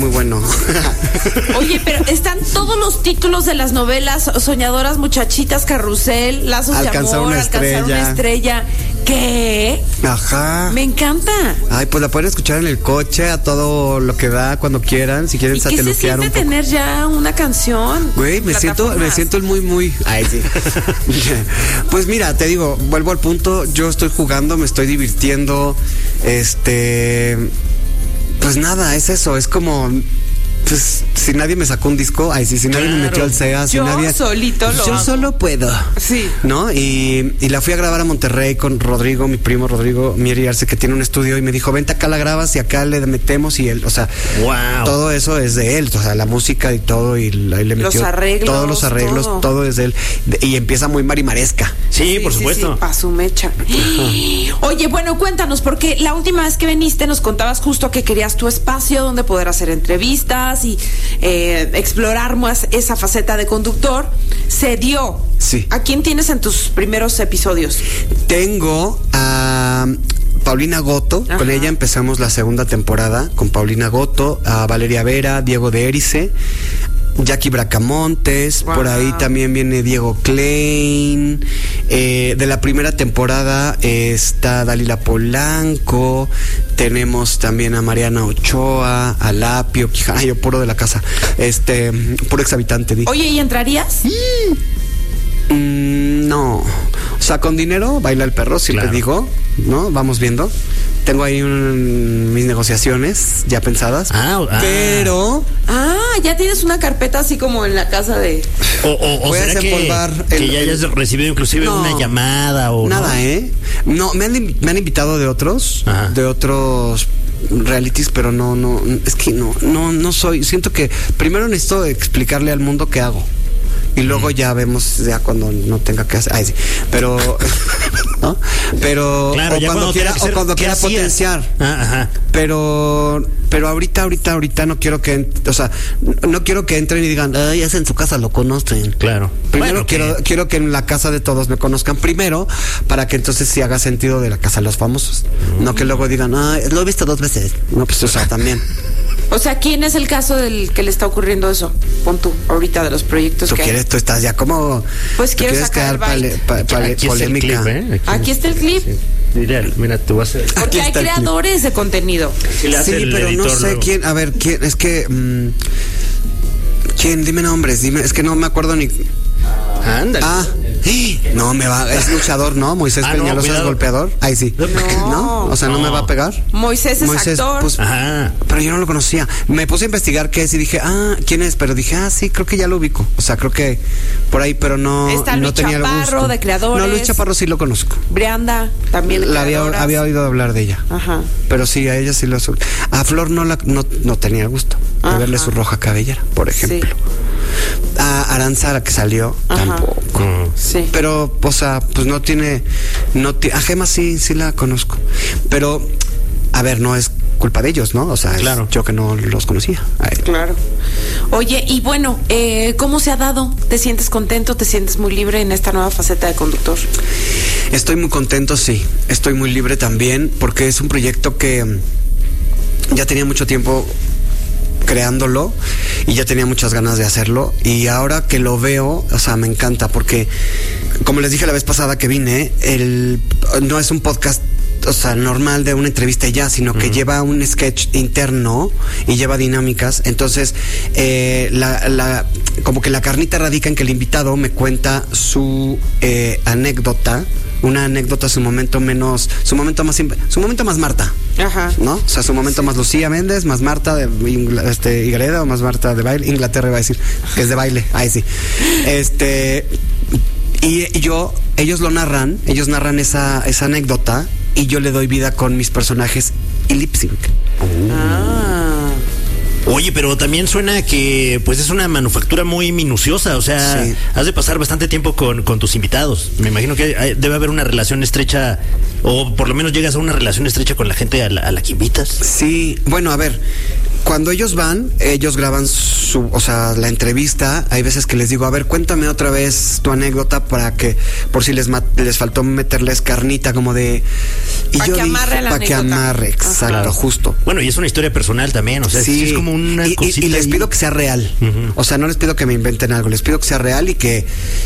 muy bueno. Oye, pero están todos los títulos de las novelas: Soñadoras Muchachitas, Carrusel, Lazos de Amor, Alcanzar una estrella. ¿Qué? Ajá. Me encanta. Ay, pues la pueden escuchar en el coche a todo lo que da cuando quieran, si quieren sateluquear un poco. ¿Y qué se siente tener ya una canción? Güey, me siento muy. Ay, sí. Pues mira, te digo, vuelvo al punto, yo estoy jugando, me estoy divirtiendo, pues nada, es eso, es como, pues, si nadie me sacó un disco, si nadie me metió al SEA, si nadie... Yo solo puedo. Sí. ¿No? Y la fui a grabar a Monterrey con Rodrigo, mi primo Rodrigo Mieri Arce, que tiene un estudio, y me dijo, vente acá, la grabas y acá le metemos, y él, o sea, wow. Todo eso es de él, o sea, la música y todo, y ahí le metió todos los arreglos, todo es de él, y empieza muy marimaresca. Sí, por supuesto. Sí, pa' su mecha. Oye, bueno, cuéntanos, porque la última vez que viniste nos contabas justo que querías tu espacio donde poder hacer entrevistas y explorar más esa faceta de conductor. Se dio. Sí. ¿A quién tienes en tus primeros episodios? Tengo a Paulina Goto. Ajá. Con ella empezamos la segunda temporada, con Paulina Goto, a Valeria Vera, Diego de Erice, Jackie Bracamontes, wow. Por ahí también viene Diego Klein. De la primera temporada está Dalila Polanco. Tenemos también a Mariana Ochoa, a Lapio Quijana, yo puro de la casa, puro exhabitante. Oye, ¿y entrarías? No, o sea, con dinero baila el perro, si claro. Le digo, ¿no? Vamos viendo. Tengo ahí mis negociaciones ya pensadas, pero... ya tienes una carpeta así como en la casa de... O será que ya hayas recibido inclusive una llamada o... Nada, ¿no? No, me han invitado de otros realities, pero no, es que no soy... Siento que primero necesito explicarle al mundo qué hago. Y luego ya vemos ya cuando no tenga que hacer. Sí. Pero ¿no? Pero claro, cuando quiera potenciar. Ajá. Pero ahorita no quiero que no quiero que entren y digan, ya en su casa lo conocen. Claro. Primero quiero que en la casa de todos me conozcan primero, para que entonces sí haga sentido de la casa de los famosos. No que luego digan, lo he visto 2 veces. No, pues también. O sea, ¿quién es el caso del que le está ocurriendo eso? Pon tú, ahorita de los proyectos que hay. Tú estás ya como... Pues quiero sacar polémica. Aquí está el clip. Mira, tú vas a... Porque hay creadores de contenido. Sí, pero no sé quién... A ver, ¿quién? Es que... ¿quién? Dime nombres, es que no me acuerdo ni... Ándale. No, es luchador, ¿no? Moisés Peñalosa es golpeador. Ahí sí. No, o sea, no me va a pegar. Moisés es actor. Pues, pero yo no lo conocía. Me puse a investigar qué es y dije, ¿quién es? Pero dije, sí, creo que ya lo ubico. O sea, creo que por ahí, pero no, está no Luis tenía el gusto. Chaparro, de creadores. No, Luis Chaparro sí lo conozco. Brianda, también de había oído hablar de ella. Ajá. Pero sí, a ella sí lo... A Flor no tenía el gusto de verle su roja cabellera, por ejemplo. Sí. A Aranzara, que salió, tampoco. Sí. Pero, o sea, pues no tiene... A Gema sí la conozco. Pero, a ver, no es culpa de ellos, ¿no? O sea, claro. Yo que no los conocía. Claro. Oye, y bueno, ¿cómo se ha dado? ¿Te sientes contento? ¿Te sientes muy libre en esta nueva faceta de conductor? Estoy muy contento, sí. Estoy muy libre también, porque es un proyecto que ya tenía mucho tiempo creándolo y ya tenía muchas ganas de hacerlo, y ahora que lo veo, o sea, me encanta, porque como les dije la vez pasada que vine, no es un podcast, o sea, normal de una entrevista y ya, sino que lleva un sketch interno y lleva dinámicas. Entonces, como que la carnita radica en que el invitado me cuenta su anécdota, una anécdota, su momento más Marta. Ajá. ¿No? O sea, su momento más Lucía Méndez, más Marta de Higareda, o más Marta de baile. Inglaterra iba a decir, que es de baile. Ahí sí. Y ellos narran esa anécdota, y yo le doy vida con mis personajes y lip sync. Oye, pero también suena que pues es una manufactura muy minuciosa, o sea, sí. Has de pasar bastante tiempo con tus invitados. Me imagino que debe haber una relación estrecha, o por lo menos llegas a una relación estrecha con la gente a la que invitas. Sí, bueno, a ver, cuando ellos van, ellos graban la entrevista. Hay veces que les digo, a ver, cuéntame otra vez tu anécdota para que, por si les faltó meterles carnita como de... Para que amarre la anécdota. Para que amarre, exacto, claro. Justo. Bueno, y es una historia personal también, o sea, sí, es como una cosita. Y les pido que sea real. Uh-huh. O sea, no les pido que me inventen algo, les pido que sea real y que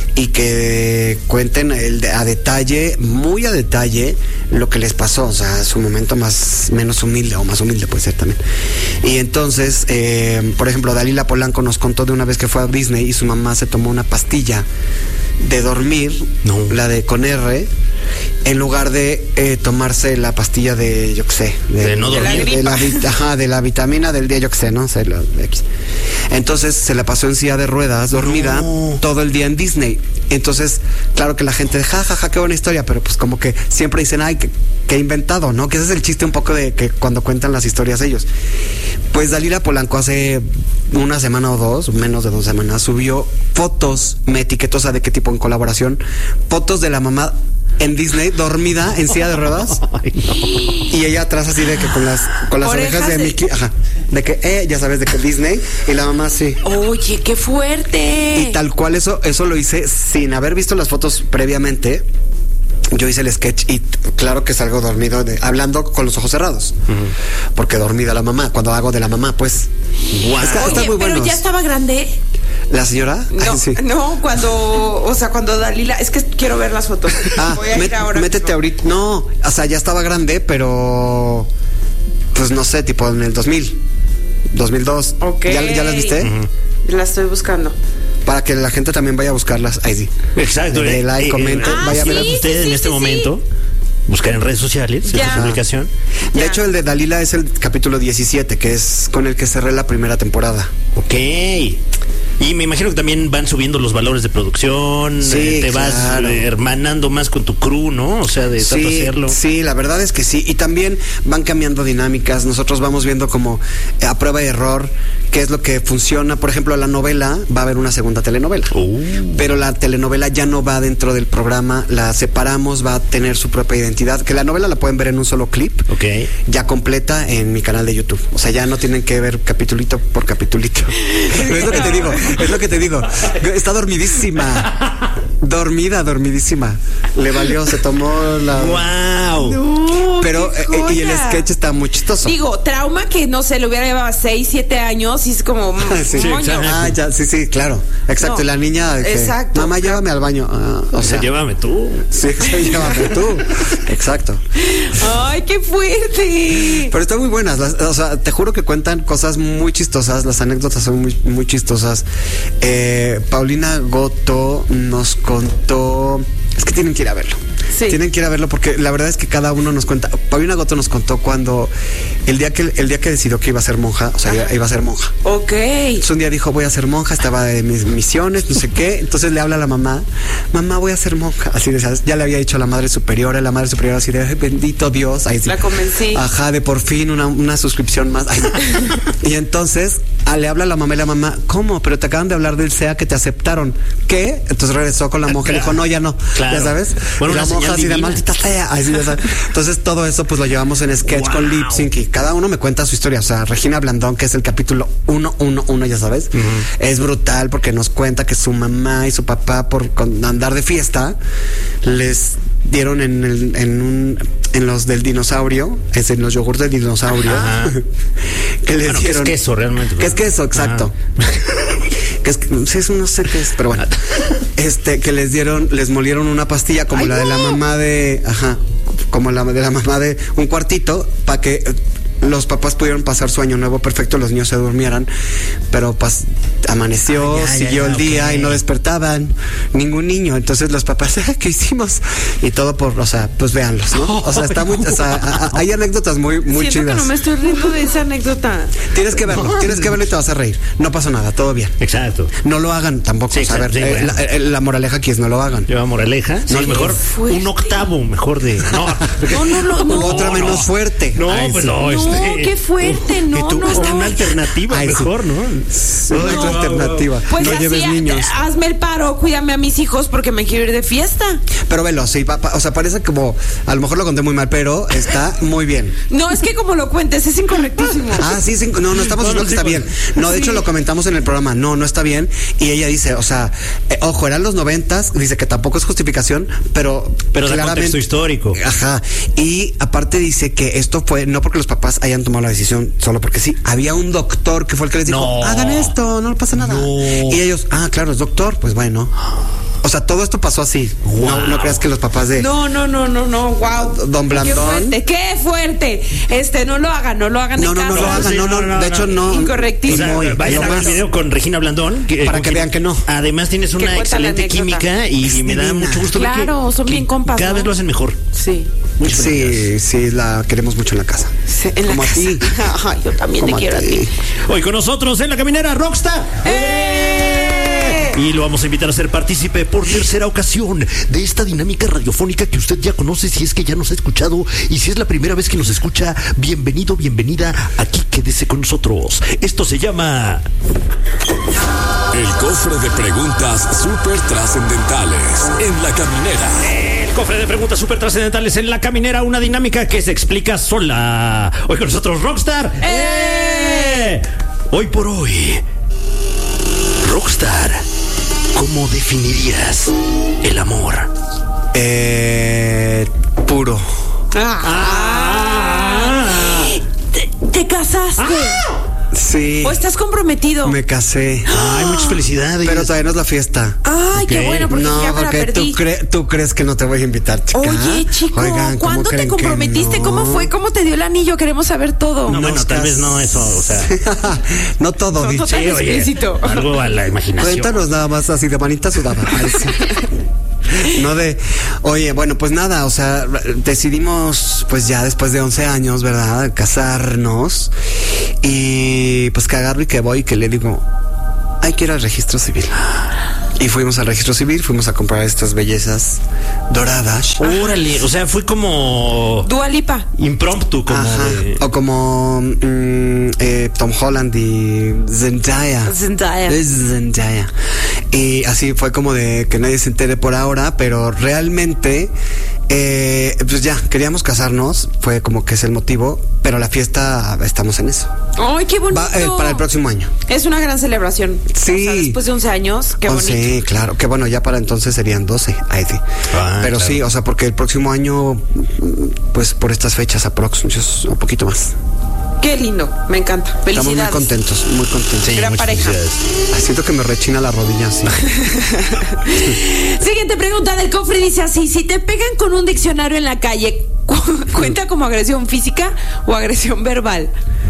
cuenten a detalle, muy a detalle, lo que les pasó. O sea, su momento menos humilde o más humilde puede ser también. Y entonces, por ejemplo, Dalila Polanco nos contó de una vez que fue a Disney y su mamá se tomó una pastilla de dormir, la de con R, en lugar de tomarse la pastilla de, yo qué sé, de no dormir, de la vitamina del día, yo qué sé, ¿no? Entonces se la pasó en silla de ruedas, dormida, todo el día en Disney. Entonces, claro que la gente, jajaja, qué buena historia, pero pues como que siempre dicen, ay, que inventado, ¿no? Que ese es el chiste un poco de que cuando cuentan las historias ellos. Pues Dalila Polanco hace una semana o dos, menos de 2 semanas, subió fotos, me etiquetó, o sea, de qué tipo en colaboración, fotos de la mamá en Disney, dormida en silla de ruedas. Ay, no. Y ella atrás así de que con las orejas de Mickey, de que ya sabes, de que Disney, y la mamá sí. Oye, qué fuerte. Y tal cual eso lo hice sin haber visto las fotos previamente. Yo hice el sketch y claro que salgo dormido, hablando con los ojos cerrados, porque dormida la mamá, cuando hago de la mamá, pues. Wow. Está muy bueno. Pero ya estaba grande. ¿La señora? No, sí. No, cuando Dalila, es que quiero ver las fotos. Voy a ir ahora. Métete mismo. Ahorita. No, o sea, ya estaba grande, pero pues no sé, tipo en el 2002. Okay. ¿Ya las viste? La estoy buscando. Para que la gente también vaya a buscarlas. Ahí sí. Exacto. De like, comente. Vaya a ver ustedes en este momento. Buscar en redes sociales esa publicación. De hecho, el de Dalila es el capítulo 17, que es con el que cerré la primera temporada. Ok. Y me imagino que también van subiendo los valores de producción, sí, te vas hermanando más con tu crew, ¿no? O sea, de tanto hacerlo. Sí, la verdad es que sí. Y también van cambiando dinámicas. Nosotros vamos viendo como a prueba y error qué es lo que funciona. Por ejemplo, la novela, va a haber una segunda telenovela. Pero la telenovela ya no va dentro del programa, la separamos, va a tener su propia identidad. Que la novela la pueden ver en un solo clip, ya completa en mi canal de YouTube. O sea, ya no tienen que ver capitulito por capitulito. Es lo que te digo. Está dormidísima. Dormidísima. Le valió, se tomó la... ¡Wow! No, pero y el sketch está muy chistoso. Digo, trauma que no sé, lo hubiera llevado 6, 7 años y es como sí, moño. Sí, claro. Exacto, la niña que, exacto. Mamá, llévame al baño. O sea, llévame tú. Sí, llévame tú. Exacto. Ay, qué fuerte. Pero están muy buenas. O sea, te juro que cuentan cosas muy chistosas. Las anécdotas son muy, muy chistosas. Paulina Goto nos contó. Es que tienen que ir a verlo. Sí. Tienen que ir a verlo porque la verdad es que cada uno nos cuenta. Paulina Goto nos contó cuando el día que decidió que iba a ser monja, o sea, iba a ser monja. Ok. Entonces un día dijo, voy a ser monja, estaba de mis misiones, no sé qué. Entonces le habla a la mamá, voy a ser monja. Así de, ya le había dicho a la madre superiora así de, bendito Dios. Ahí sí. La convencí. Ajá, de por fin una suscripción más. Ay, y entonces le habla a la mamá y la mamá, ¿cómo? Pero te acaban de hablar del SEA que te aceptaron. ¿Qué? Entonces regresó con la monja y le dijo, no, ya no. Claro. Ya sabes. Bueno, y la monja así de maldita sea. Así, entonces todo eso pues lo llevamos en sketch con lip sync y cada uno me cuenta su historia. O sea, Regina Blandón, que es el capítulo 111, ya sabes, es brutal porque nos cuenta que su mamá y su papá por andar de fiesta les dieron en los del dinosaurio, en los yogurts del dinosaurio, que les dieron. Que es queso realmente. Que es queso, exacto. No sé qué es, pero bueno. Que les molieron una pastilla como la de la mamá de, como la de la mamá de un cuartito para que los papás pudieron pasar su año nuevo perfecto, los niños se durmieran, pero amaneció, siguió el día y no despertaban ningún niño. Entonces los papás, ¿qué hicimos? Y todo pues véanlos, ¿no? O sea, está muy, hay anécdotas muy chidas. Siento que no me estoy riendo de esa anécdota. Tienes que verlo y te vas a reír. No pasa nada, todo bien. Exacto. No lo hagan tampoco. Sí, a ver, la moraleja aquí es no lo hagan. Lleva moraleja. No, es mejor un octavo mejor de. No. Otra menos fuerte. No, pues no. No, qué fuerte, no. Una alternativa mejor, ¿no? alternativa. Pues no así, lleves niños. hazme el paro, cuídame a mis hijos porque me quiero ir de fiesta. Pero velo, sí, o sea, parece como, a lo mejor lo conté muy mal, pero está muy bien. No, es que como lo cuentes, es incorrectísimo. Sí, no estamos diciendo que está bien. No, de hecho lo comentamos en el programa, no está bien. Y ella dice, o sea, ojo, eran los 90s, dice que tampoco es justificación, pero da contexto histórico. Ajá. Y aparte dice que esto fue no porque los papás hayan tomado la decisión solo porque sí. Había un doctor que fue el que les dijo, hagan esto, no pasa nada. Y ellos, claro, es doctor, pues bueno. O sea, todo esto pasó así. Wow. No creas que los papás de... No, wow. Don Blandón. Qué fuerte. No lo hagan en casa. No lo hagan, de hecho no. Incorrectísimo. O sea, vayan a ver el video con Regina Blandón. Para que vean que no. Además tienes una excelente química y me da mucho gusto ver que son bien compas. Cada vez lo hacen mejor. Sí. Sí, la queremos mucho en la casa. Sí, como a ti. Yo también te quiero a ti. Hoy con nosotros en La Caminera, Rockstar. Y lo vamos a invitar a ser partícipe por tercera ocasión de esta dinámica radiofónica que usted ya conoce si es que ya nos ha escuchado. Y si es la primera vez que nos escucha, bienvenido, bienvenida. Aquí quédese con nosotros. Esto se llama... El cofre de preguntas súper trascendentales en La Caminera. El cofre de preguntas súper trascendentales en La Caminera, una dinámica que se explica sola. Hoy con nosotros, Rockstar. Hoy por hoy, Rockstar, ¿cómo definirías el amor? Puro. ¿Te casaste? Sí. ¿O estás comprometido? Me casé. Ay, muchas felicidades. Pero todavía no es la fiesta. Ay, qué bueno, porque ya me la perdí. Tú crees que no te voy a invitar, chica. Oye, chico, oigan, ¿cuándo te comprometiste? No? ¿Cómo fue? ¿Cómo te dio el anillo? Queremos saber todo. No, bueno, tal vez no eso, o sea. No todo, dicho. Sí, explícito. Algo a la imaginación. Cuéntanos nada más así de manita sudada. Oye, bueno, pues nada, o sea, decidimos pues ya después de 11 años, ¿verdad? Casarnos. Y pues que agarro y que voy y que le digo, hay que ir al registro civil. Y fuimos al registro civil, fuimos a comprar estas bellezas doradas. Órale, o sea, fue como... Dua Lipa. Impromptu, como o como Tom Holland y Zendaya. Y así fue como de que nadie se entere por ahora, pero realmente pues ya, queríamos casarnos, fue como que es el motivo, pero la fiesta estamos en eso. ¡Ay, qué bonito! Para el próximo año. Es una gran celebración. Sí. O sea, después de 11 años, qué bonito. Sí, claro, que bueno, ya para entonces serían 12. Ahí sí. Pero claro. Sí, o sea, porque el próximo año, pues por estas fechas aproximadamente, un poquito más. Qué lindo, me encanta. Felicidades. Estamos muy contentos. Sí, gran pareja. Siento que me rechina la rodilla así. Siguiente pregunta del cofre dice así: si te pegan con un diccionario en la calle, ¿cuenta como agresión física o agresión verbal?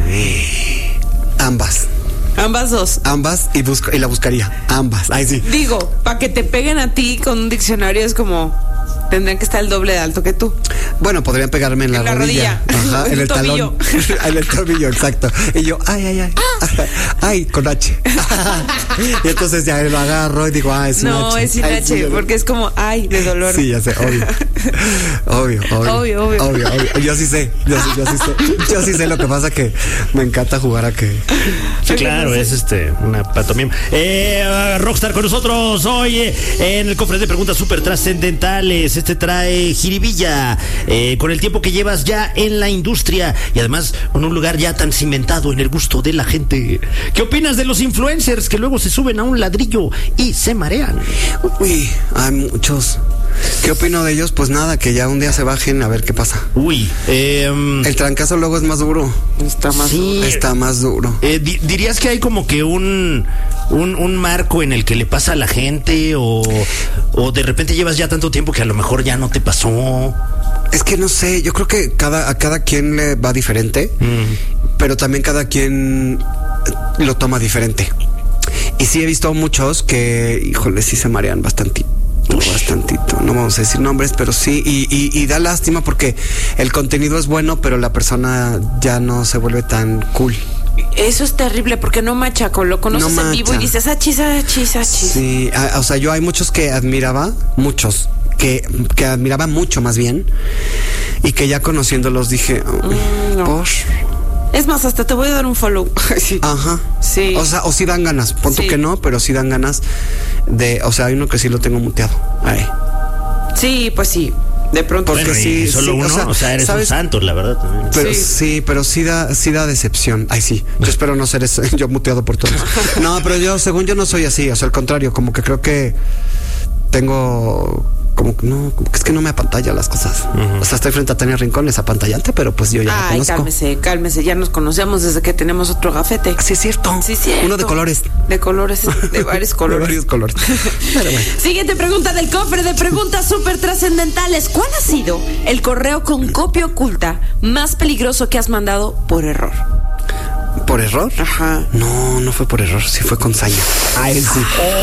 Ambas. Ambas dos. Ambas y la buscaría. Ambas. Ahí sí. Digo, para que te peguen a ti con un diccionario es como... Tendrían que estar el doble de alto que tú. Bueno, podrían pegarme en la rodilla. Ajá, en el talón. En el tobillo, exacto. Y yo, ay, con H. Y entonces ya lo agarro y digo, es un H. No, es sin H, sí, porque es como, de dolor. Sí, ya sé, obvio. Yo sí sé. Yo sí sé, lo que pasa que me encanta jugar a que... Sí, claro, es una pantomima. Rockstar con nosotros hoy en el cofre de preguntas súper trascendentales. Trae jiribilla con el tiempo que llevas ya en la industria y además con un lugar ya tan cimentado en el gusto de la gente. ¿Qué opinas de los influencers que luego se suben a un ladrillo y se marean? Uy, hay muchos. ¿Qué opino de ellos? Pues nada, que ya un día se bajen a ver qué pasa. El trancazo luego es más duro. Está más duro. ¿Dirías que hay como que un marco en el que le pasa a la gente o de repente llevas ya tanto tiempo que a lo mejor ya no te pasó? Es que no sé, yo creo que a cada quien le va diferente, pero también cada quien lo toma diferente. Y sí he visto muchos que, híjole, sí se marean bastantito. No vamos a decir nombres, pero sí, y da lástima porque el contenido es bueno, pero la persona ya no se vuelve tan cool. Eso es terrible porque no macha, lo conoces en vivo y dices achis. Sí, o sea, yo hay muchos que admiraba, que admiraba mucho más bien, y que ya conociéndolos dije, no. Es más, hasta te voy a dar un follow. Sí. Ajá. Sí. O sea, o sí dan ganas. Punto Sí. que no, pero sí dan ganas de. O sea, hay uno que sí lo tengo muteado. Ay. Sí, pues sí. De pronto. Porque Bueno, sí, y solo sí, uno, o sea, eres ¿sabes? un santo, la verdad. También. Pero Sí. sí, pero sí da decepción. Ay, sí. Yo espero no ser eso, yo muteado por todos. No, pero yo, según yo, no soy así. O sea, al contrario, como que creo que tengo. Como que no, como que es que no me apantalla las cosas. O sea, estoy frente a Tania Rincón, es apantallante, pero pues yo ya la Ay, conozco. cálmese. Ya nos conocemos desde que tenemos otro gafete. Sí, es cierto. Sí, cierto. Uno de colores. De colores, de varios De colores. varios colores. Pero bueno. Siguiente pregunta del cofre de preguntas súper trascendentales. ¿Cuál ha sido el correo con copia oculta más peligroso que has mandado por error? ¿Por error? Ajá. No fue por error, sí fue con saña. Ay, sí.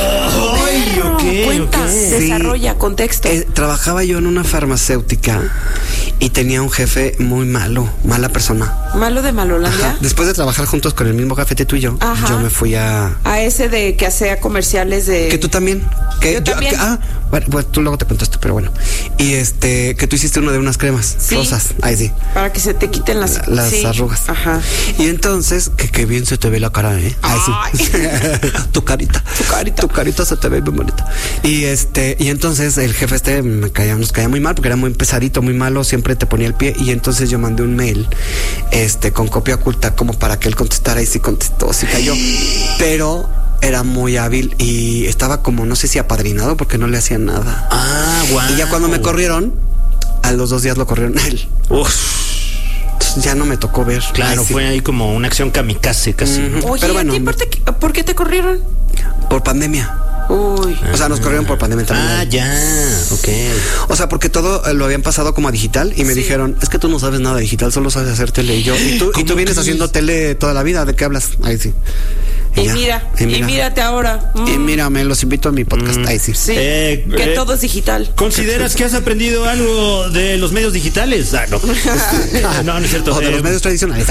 Ay, ok, Cuenta, ok. desarrolla, contexto. Trabajaba yo en una farmacéutica y tenía un jefe muy malo, mala persona. ¿Malo de Malolandia? Ajá. Después de trabajar juntos con el mismo gafete tú y yo, Ajá. yo me fui a... A ese de que hacía comerciales de... Que tú también. Que Yo también. bueno, tú luego te contaste, pero bueno. Y que tú hiciste uno de unas cremas Sí. rosas. Ay, sí. Para que se te quiten las sí. arrugas. Ajá. Y entonces, que bien se te ve la cara, ¿eh? Ay, sí. Tu carita. Tu carita se te ve bien bonita. Y entonces el jefe nos caía muy mal porque era muy pesadito, muy malo, siempre te ponía el pie. Y entonces yo mandé un mail, con copia oculta como para que él contestara y sí contestó, sí cayó. Pero era muy hábil y estaba como, no sé si apadrinado porque no le hacían nada. Ah, guau. Y ya cuando me corrieron, a los 2 días lo corrieron a él. Uf, Ya no me tocó ver. claro, Ay, sí. fue ahí como una acción kamikaze casi. ¿no? Ujú. Oye, Pero bueno, ¿a ti por qué te corrieron? por pandemia. Uy. O sea, nos corrieron por pandemia también. Ah, ya, ok. O sea, porque todo lo habían pasado como a digital y me Sí. dijeron, es que tú no sabes nada de digital, solo sabes hacer tele. Y yo, y tú ¿Cómo vienes crees? haciendo tele toda la vida, ¿de qué hablas? Ahí sí. Y ya, mírate ahora. Y mírame, los invito a mi podcast. Ahí sí. Sí, que todo es digital. ¿Consideras que has aprendido algo de los medios digitales? Ah, no. No, no es cierto. O de los medios tradicionales.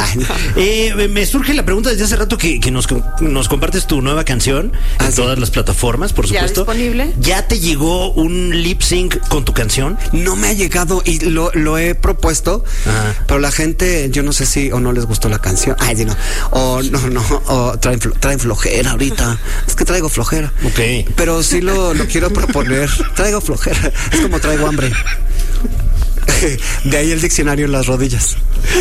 Me surge la pregunta desde hace rato que nos compartes tu nueva canción en sí. todas las plataformas, por ¿Ya supuesto. disponible? ¿Ya te llegó un lip sync con tu canción? No me ha llegado y lo he propuesto, Ajá. pero la gente, yo no sé si o no les gustó la canción. Ay, sí, no. O no, o traen flojera ahorita. Es que traigo flojera. Ok. Pero sí lo quiero proponer. Traigo flojera. Es como traigo hambre. De ahí el diccionario en las rodillas.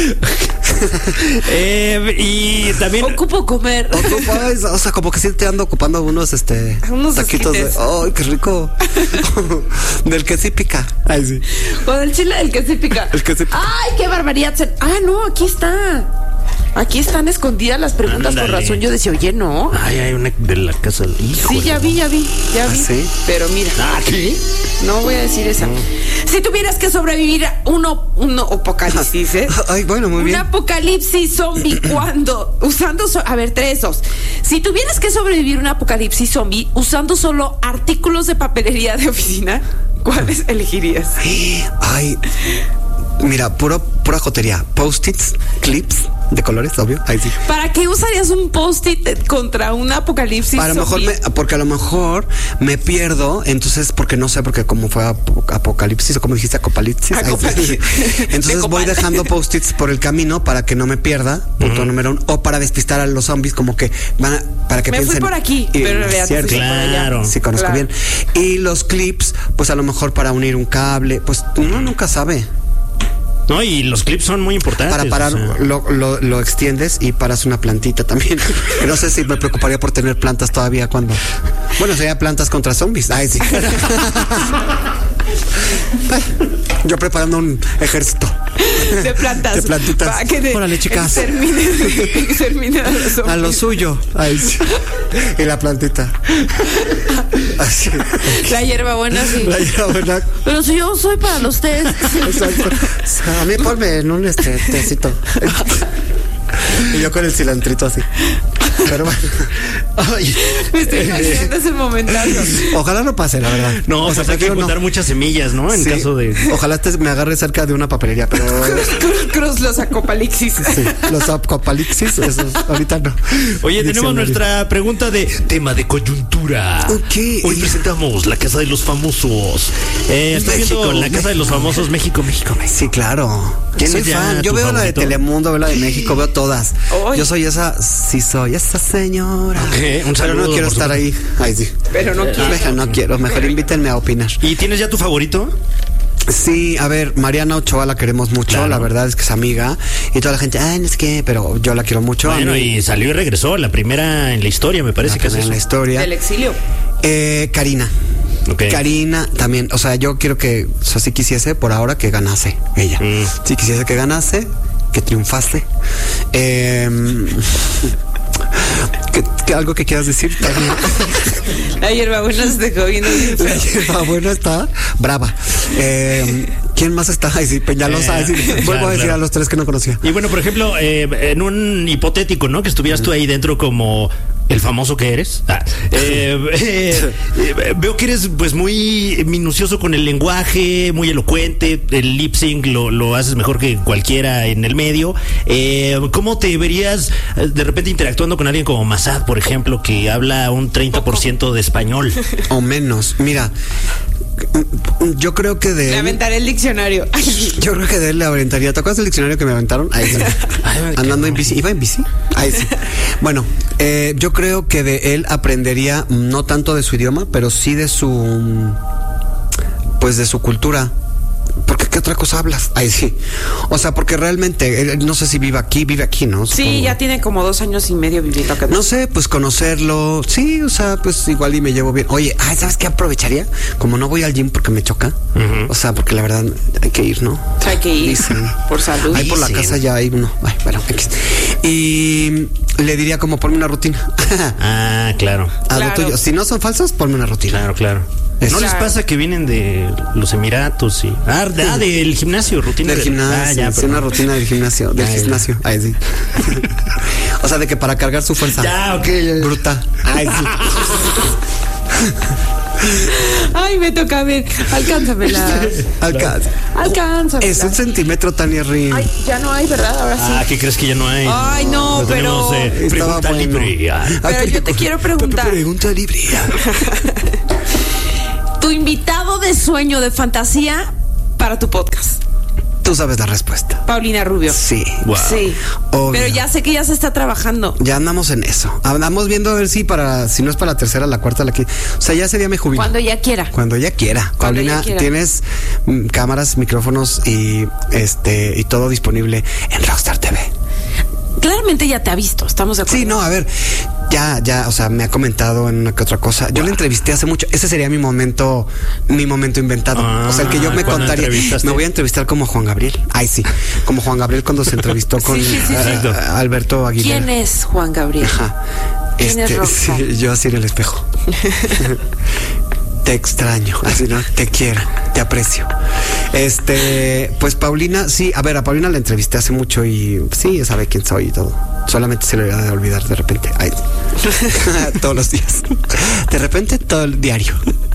Y también... Ocupo comer. O sea, como que sí te ando ocupando unos Unos taquitos de. esquites. ¡Ay, qué rico! Del que sí pica. Ay, sí. O del chile del que sí pica. El que sí pica. Ay, qué barbaridad. No, aquí está. Aquí están escondidas las preguntas. Ándale. Por razón yo decía, oye, no. Ay, hay una de la casa. Sí, ya vi. ¿sí? Pero mira. Ah, ¿qué? No voy a decir esa. Si tuvieras que sobrevivir a un apocalipsis, ¿eh? Ay, bueno, muy Un bien. apocalipsis zombie, ¿cuándo? A ver, 3, 2. Si tuvieras que sobrevivir un apocalipsis zombie usando solo artículos de papelería de oficina, ¿cuáles elegirías? Ay, mira, pura jotería. Post-its, clips de colores, obvio. Ahí sí. ¿Para qué usarías un post-it contra un apocalipsis A lo mejor zombie? porque a lo mejor me pierdo, entonces porque no sé, porque como fue apocalipsis o como dijiste apocalipsis. Ay, sí. Entonces voy dejando post-its por el camino para que no me pierda, punto número 1, o para despistar a los zombies, como que para que Me piensen. fui por aquí, y pero no es vea, te cierto. fuiste por allá. Claro. Sí, conozco Claro. bien. Y los clips, pues a lo mejor para unir un cable, pues uno nunca sabe. No, y los clips son muy importantes. Para parar, o sea. lo extiendes y paras una plantita también. No sé si me preocuparía por tener plantas todavía cuando. Bueno, sería plantas contra zombies. Ay, sí. Yo preparando un ejército De plantas. de plantitas. Para que Órale, chicas. exterminen a los zombies. A lo suyo. Ay, sí. Y la plantita. Así. La hierbabuena, sí. La hierbabuena. Pero si yo soy para los test. Exacto. A mí ponme en un tecito. Y yo con el cilantrito así. Pero bueno. Ay. Me estoy imaginando ese momentazo. Ojalá no pase, la verdad. No, o sea, hay que juntar muchas semillas, ¿no? En caso de... Ojalá me agarre cerca de una papelería, pero... Cruz los acopalixis. Sí, los apocalipsis, esos ahorita no. Oye, tenemos nuestra pregunta de tema de coyuntura. Okay. Hoy presentamos La Casa de los Famosos. Estoy viendo La Casa de los Famosos, México. Sí, claro. Soy fan. Yo veo la de Telemundo, veo la de México, veo todas. Oy. Yo soy esa, sí soy esa señora. Okay, un saludo, pero no quiero estar ahí. Ay, sí. Pero no quiero. No quiero, mejor invítenme a opinar. ¿Y tienes ya tu favorito? Sí, a ver, Mariana Ochoa la queremos mucho, claro. La verdad es que es amiga y toda la gente, no es que, pero yo la quiero mucho. Bueno, y salió y regresó, la primera en la historia, me parece que es eso. En la historia. Del exilio. Karina. Okay. Karina también, o sea, yo quiero que, o sea, si quisiese por ahora que ganase ella. Si quisiese que ganase, que triunfase. Que algo que quieras decir también. La hierbabuena se dejó viendo bien feo. La hierbabuena está brava. ¿Quién más está? Ay, sí, Peñalosa. Ay, sí, vuelvo a decir a los tres que no conocía. Y bueno, por ejemplo, en un hipotético, ¿no? Que estuvieras tú ahí dentro como el famoso que eres. Veo que eres pues muy minucioso con el lenguaje, muy elocuente, el lip sync lo haces mejor que cualquiera en el medio. ¿Cómo te verías de repente interactuando con alguien como Massad, por ejemplo, que habla un 30% de español? O menos. Mira, yo creo que de... Le aventaré el diccionario. Yo creo que de él le aventaría. ¿Te acuerdas del diccionario que me aventaron? Ahí sí. Andando en bici. ¿Iba en bici? Ahí sí. Bueno, yo creo que de él aprendería no tanto de su idioma, pero sí de su... pues de su cultura. Porque ¿qué otra cosa hablas? Ahí sí. O sea, porque realmente, no sé si vive aquí, ¿no? Supongo. Sí, ya tiene como 2 años y medio viviendo acá. No sé, pues conocerlo. Sí, o sea, pues igual y me llevo bien. Oye, ¿sabes qué aprovecharía? Como no voy al gym porque me choca. O sea, porque la verdad hay que ir, ¿no? Hay que ir. Dicen. Por salud. Ahí por la casa ya hay uno. Ay, bueno, y le diría como ponme una rutina. Claro. A lo tuyo. Si no son falsos, ponme una rutina. Claro. ¿No les pasa que vienen de los Emiratos y del gimnasio, rutina del gimnasio? Sí, una rutina del gimnasio, gimnasio. Ahí sí. O sea, de que para cargar su fuerza. Bruta. Ay, sí. Ay, me toca ver. Alcánzamela. Alcánzamela. Es 1 centímetro, Tania Rin. Ay, ya no hay, ¿verdad? Ahora sí. ¿Qué crees que ya no hay? Ay, no, pero... Pregunta libre. Pero yo te quiero preguntar. Pregunta libre. Tu invitado de sueño, de fantasía para tu podcast. Tú sabes la respuesta. Paulina Rubio. Sí. Wow. Sí. Obvio. Pero ya sé que ya se está trabajando. Ya andamos en eso. Andamos viendo a ver si no es para la tercera, la cuarta, la quinta. O sea, ya ese día me jubilo. Cuando ya quiera. Cuando ella quiera. Cuando Paulina, ella quiera. tienes cámaras, micrófonos y todo disponible en Rockstar TV. Claramente ya te ha visto, estamos de acuerdo. Sí, no, a ver, ya, o sea, me ha comentado en una que otra cosa. Yo le entrevisté hace mucho. Ese sería mi momento inventado. O sea, el que yo me contaría. Me voy a entrevistar como Juan Gabriel. Ay, sí. Como Juan Gabriel cuando se entrevistó con Alberto Aguilera. ¿Quién es Juan Gabriel? Ajá. ¿Quién es Rockstar? Sí, yo así en el espejo. Te extraño, así, ¿no? Te quiero, te aprecio. Pues Paulina, sí, a ver, a Paulina la entrevisté hace mucho y sí, ya sabe quién soy y todo. Solamente se le va a olvidar de repente. Ay, todos los días. De repente todo el diario.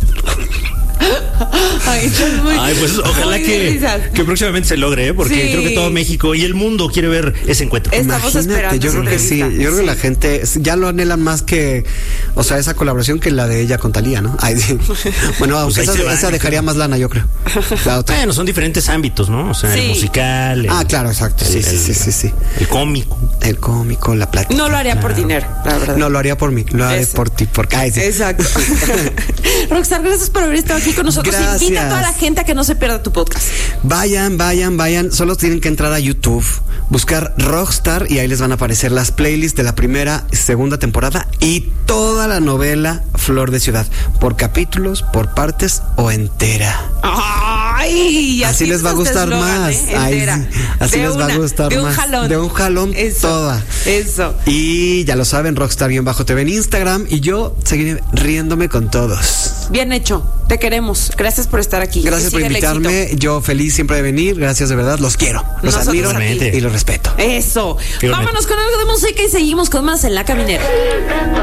Ay, pues ojalá que próximamente se logre, porque sí, creo que todo México y el mundo quiere ver ese encuentro. Estamos esperando. Yo creo que sí. Yo creo que la gente ya lo anhelan más que, o sea, esa colaboración que la de ella con Thalía, ¿no? Ay, sí. Bueno, aunque esa dejaría más lana, yo creo. Bueno, son diferentes ámbitos, ¿no? O sea, el musical. Claro, exacto. Sí. El cómico. El cómico, la plática. No lo haría por dinero, la verdad. No lo haría por mí, lo haré por ti, porque sí. Exacto. Rockstar, gracias por haber estado aquí con nosotros. Gracias. Invita a toda la gente a que no se pierda tu podcast. Vayan. Solo tienen que entrar a YouTube, buscar Rockstar y ahí les van a aparecer las playlists de la primera y segunda temporada y toda la novela Flor de Ciudad, por capítulos, por partes o entera. Ay, así les va a gustar más. Ay, sí. Así les va a gustar de un más. jalón. De un jalón toda. Eso. Y ya lo saben, Rockstar-TV en Instagram. Y yo seguiré riéndome con todos. Bien hecho. Te queremos. Gracias por estar aquí. Gracias por invitarme. Yo feliz siempre de venir. Gracias de verdad. Los quiero. Los admiro y los respeto. Eso. Vámonos con algo de música y seguimos con más en La Caminera.